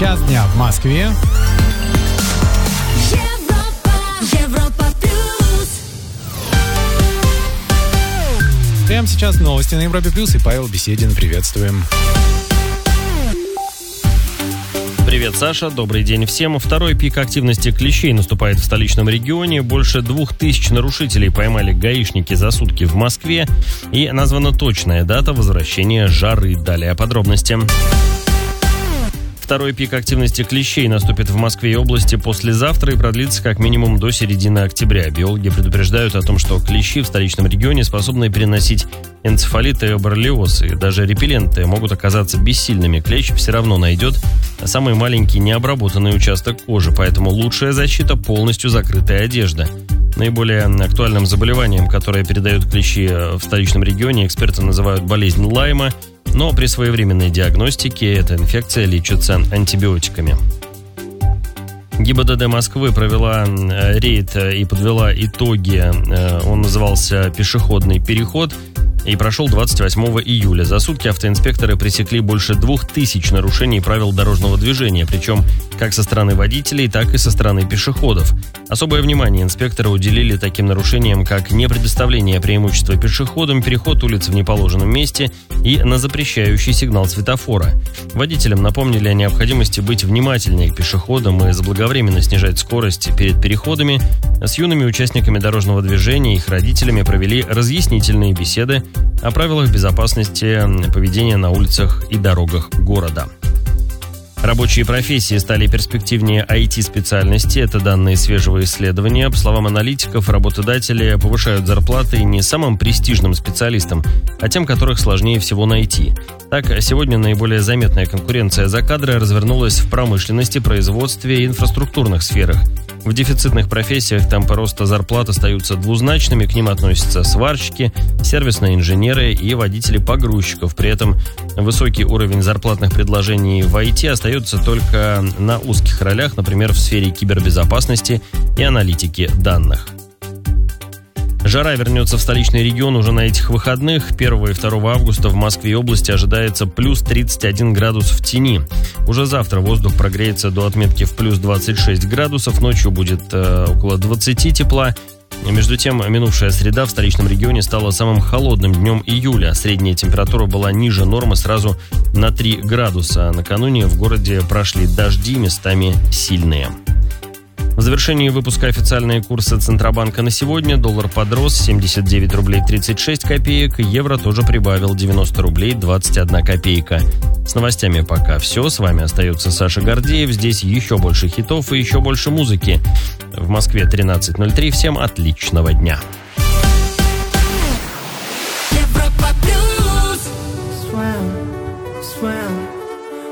час дня в Москве. Европа плюс. Прямо сейчас новости на Европе плюс, и Павел Беседин. Приветствуем. Привет, Саша. Добрый день всем. Второй пик активности клещей наступает в столичном регионе. Больше 2000 нарушителей поймали гаишники за сутки в Москве. И названа точная дата возвращения жары. Далее о подробности. Второй пик активности клещей наступит в Москве и области послезавтра и продлится как минимум до середины октября. Биологи предупреждают о том, что клещи в столичном регионе способны переносить энцефалит и боррелиоз, и даже репелленты могут оказаться бессильными. Клещ все равно найдет самый маленький необработанный участок кожи, поэтому лучшая защита – полностью закрытая одежда. Наиболее актуальным заболеванием, которое передают клещи в столичном регионе, эксперты называют болезнь Лайма, но при своевременной диагностике эта инфекция лечится антибиотиками. ГИБДД Москвы провела рейд и подвела итоги. Он назывался «Пешеходный переход» и прошел 28 июля. За сутки автоинспекторы пресекли больше 2000 нарушений правил дорожного движения, причем как со стороны водителей, так и со стороны пешеходов. Особое внимание инспекторы уделили таким нарушениям, как непредоставление преимущества пешеходам, переход улиц в неположенном месте и на запрещающий сигнал светофора. Водителям напомнили о необходимости быть внимательнее к пешеходам и заблаговременно снижать скорость перед переходами. С юными участниками дорожного движения и их родителями провели разъяснительные беседы о правилах безопасности поведения на улицах и дорогах города. Рабочие профессии стали перспективнее IT-специальности. Это данные свежего исследования. По словам аналитиков, работодатели повышают зарплаты не самым престижным специалистам, а тем, которых сложнее всего найти. Так, сегодня наиболее заметная конкуренция за кадры развернулась в промышленности, производстве и инфраструктурных сферах. В дефицитных профессиях темпы роста зарплат остаются двузначными, к ним относятся сварщики, сервисные инженеры и водители погрузчиков. При этом высокий уровень зарплатных предложений в IT остается только на узких ролях, например, в сфере кибербезопасности и аналитики данных. Жара вернется в столичный регион уже на этих выходных. 1 и 2 августа в Москве и области ожидается плюс 31 градус в тени. Уже завтра воздух прогреется до отметки в плюс 26 градусов. Ночью будет около 20 тепла. Между тем, минувшая среда в столичном регионе стала самым холодным днем июля. Средняя температура была ниже нормы сразу на 3 градуса. Накануне в городе прошли дожди, местами сильные. В завершении выпуска официальные курсы Центробанка на сегодня. Доллар подрос 79 рублей 36 копеек. Евро тоже прибавил 90 рублей 21 копейка. С новостями пока все. С вами остается Саша Гордеев. Здесь еще больше хитов и еще больше музыки. В Москве 13:03. Всем отличного дня.